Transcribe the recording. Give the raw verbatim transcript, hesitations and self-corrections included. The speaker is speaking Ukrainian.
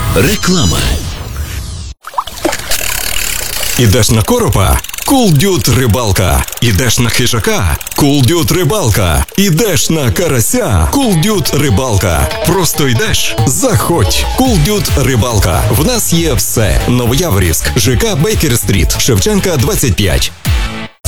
Реклама. Ідеш на коропа? Cool Dude рибалка. Ідеш на хижака? Cool Dude рибалка. Ідеш на карася? Cool Dude рибалка. Просто йдеш? Заходь. Cool Dude рибалка. В нас є все. Новояворівськ, ЖК Бейкер-стріт, Шевченка двадцять п'ять.